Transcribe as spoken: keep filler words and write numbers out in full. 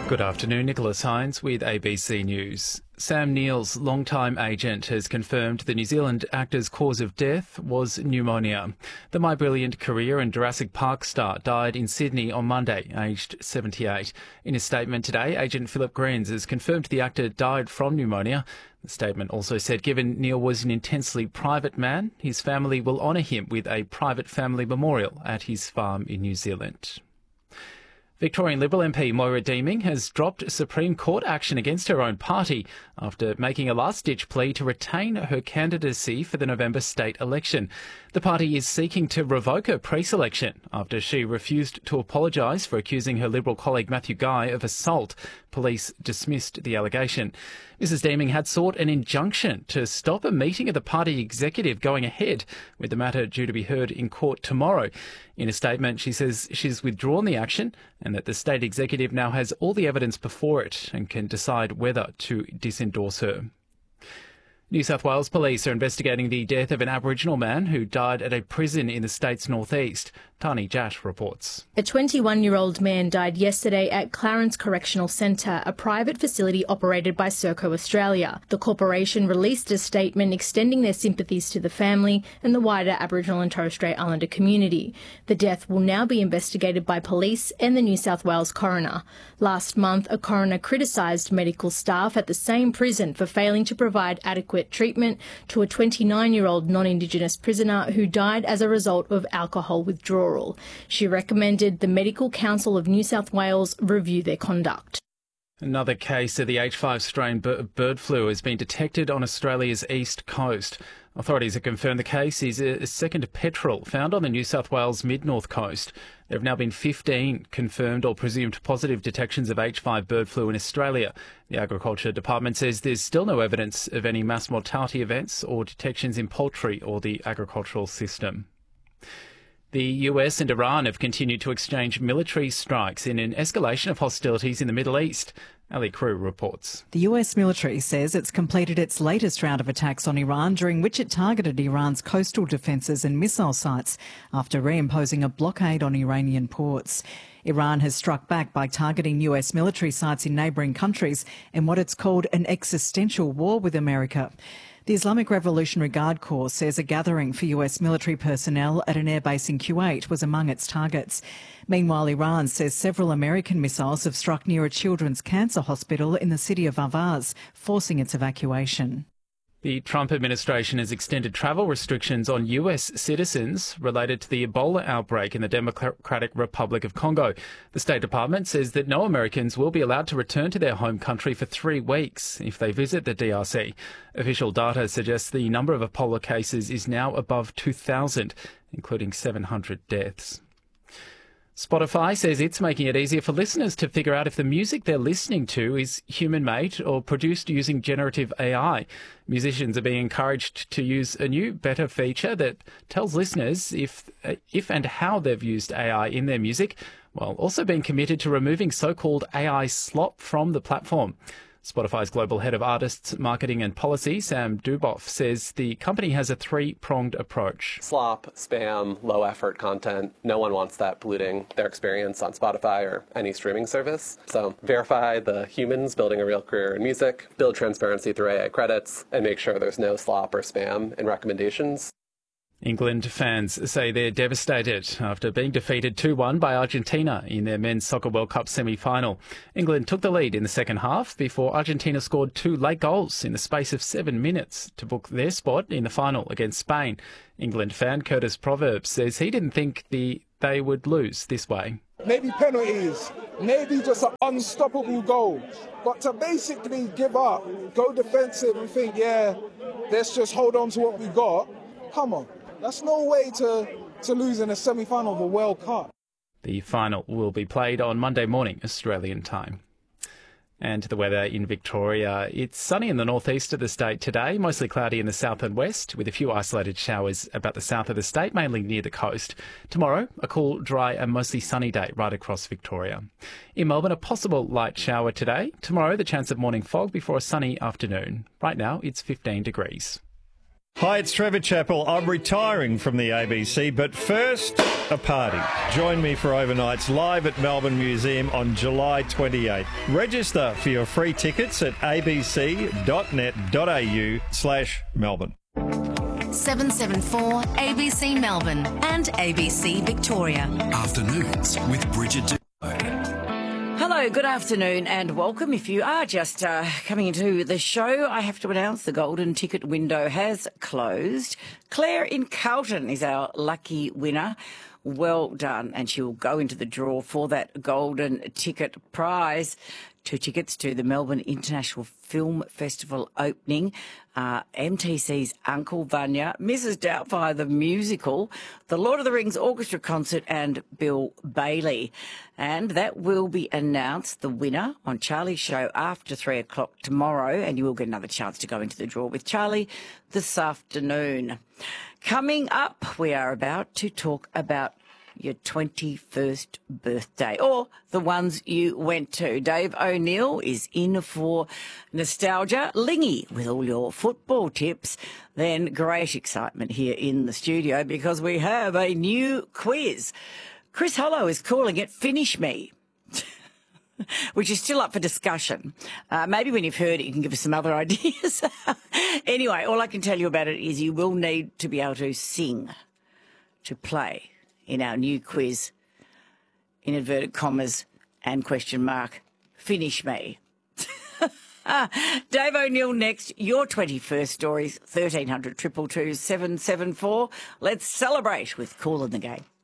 Good afternoon, Nicholas Hines with A B C News. Sam Neill's longtime agent has confirmed the New Zealand actor's cause of death was pneumonia. The My Brilliant Career and Jurassic Park star died in Sydney on Monday, aged seventy-eight. In a statement today, agent Philip Greens has confirmed the actor died from pneumonia. The statement also said given Neill was an intensely private man, his family will honour him with a private family memorial at his farm in New Zealand. Victorian Liberal M P Moira Deeming has dropped Supreme Court action against her own party after making a last-ditch plea to retain her candidacy for the November state election. The party is seeking to revoke her pre-selection after she refused to apologise for accusing her Liberal colleague Matthew Guy of assault. Police dismissed the allegation. Missus Deeming had sought an injunction to stop a meeting of the party executive going ahead, with the matter due to be heard in court tomorrow. In a statement, she says she's withdrawn the action and that the state executive now has all the evidence before it and can decide whether to disendorse her. New South Wales police are investigating the death of an Aboriginal man who died at a prison in the state's northeast. Tani Jash reports. A twenty-one-year-old man died yesterday at Clarence Correctional Centre, a private facility operated by Serco Australia. The corporation released a statement extending their sympathies to the family and the wider Aboriginal and Torres Strait Islander community. The death will now be investigated by police and the New South Wales coroner. Last month, a coroner criticised medical staff at the same prison for failing to provide adequate treatment to a twenty-nine-year-old non-Indigenous prisoner who died as a result of alcohol withdrawal. She recommended the Medical Council of New South Wales review their conduct. Another case of the H five strain bird flu has been detected on Australia's east coast. Authorities have confirmed the case is a second petrel found on the New South Wales mid-north coast. There have now been fifteen confirmed or presumed positive detections of H five bird flu in Australia. The Agriculture Department says there's still no evidence of any mass mortality events or detections in poultry or the agricultural system. The U S and Iran have continued to exchange military strikes in an escalation of hostilities in the Middle East. Ali Crew reports. The U S military says it's completed its latest round of attacks on Iran, during which it targeted Iran's coastal defences and missile sites after reimposing a blockade on Iranian ports. Iran has struck back by targeting U S military sites in neighbouring countries in what it's called an existential war with America. The Islamic Revolutionary Guard Corps says a gathering for U S military personnel at an airbase in Kuwait was among its targets. Meanwhile, Iran says several American missiles have struck near a children's cancer hospital in the city of Avaz, forcing its evacuation. The Trump administration has extended travel restrictions on U S citizens related to the Ebola outbreak in the Democratic Republic of Congo. The State Department says that no Americans will be allowed to return to their home country for three weeks if they visit the D R C. Official data suggests the number of Ebola cases is now above two thousand, including seven hundred deaths. Spotify says it's making it easier for listeners to figure out if the music they're listening to is human-made or produced using generative A I. Musicians are being encouraged to use a new, better feature that tells listeners if, if and how they've used A I in their music, while also being committed to removing so-called A I slop from the platform. Spotify's global head of artists, marketing and policy, Sam Duboff, says the company has a three-pronged approach. Slop, spam, low-effort content. No one wants that polluting their experience on Spotify or any streaming service. So verify the humans building a real career in music, build transparency through A I credits, and make sure there's no slop or spam in recommendations. England fans say they're devastated after being defeated two one by Argentina in their Men's Soccer World Cup semi-final. England took the lead in the second half before Argentina scored two late goals in the space of seven minutes to book their spot in the final against Spain. England fan Curtis Proverb says he didn't think the they would lose this way. Maybe penalties, maybe just an unstoppable goal. But to basically give up, go defensive and think, yeah, let's just hold on to what we got, come on. That's no way to, to lose in a semi-final of a World Cup. The final will be played on Monday morning, Australian time. And the weather in Victoria. It's sunny in the northeast of the state today, mostly cloudy in the south and west, with a few isolated showers about the south of the state, mainly near the coast. Tomorrow, a cool, dry and mostly sunny day right across Victoria. In Melbourne, a possible light shower today. Tomorrow, the chance of morning fog before a sunny afternoon. Right now, it's fifteen degrees. Hi, it's Trevor Chappell. I'm retiring from the A B C, but first, a party. Join me for overnights live at Melbourne Museum on July twenty-eighth. Register for your free tickets at abc.net.au slash Melbourne. seven seven four A B C Melbourne and A B C Victoria. Afternoons with Bridget Duclos. Hello, good afternoon and welcome. If you are just uh, coming into the show, I have to announce the golden ticket window has closed. Claire in Carlton is our lucky winner. Well done. And she will go into the draw for that golden ticket prize. Two tickets to the Melbourne International Film Festival opening, uh, M T C's Uncle Vanya, Missus Doubtfire the musical, the Lord of the Rings Orchestra concert and Bill Bailey. And that will be announced, the winner, on Charlie's show after three o'clock tomorrow, and you will get another chance to go into the draw with Charlie this afternoon. Coming up, we are about to talk about your twenty-first birthday, or the ones you went to. Dave O'Neill is in for nostalgia. Lingy with all your football tips. Then great excitement here in the studio because we have a new quiz. Chris Hollow is calling it Finish Me, which is still up for discussion. Uh, maybe when you've heard it, you can give us some other ideas. Anyway, all I can tell you about it is you will need to be able to sing to play in our new quiz, in inverted commas and question mark, Finish Me. Dave O'Neill next, your twenty-first stories, thirteen hundred, two two two, seven seven four. Let's celebrate with Kool in the Game.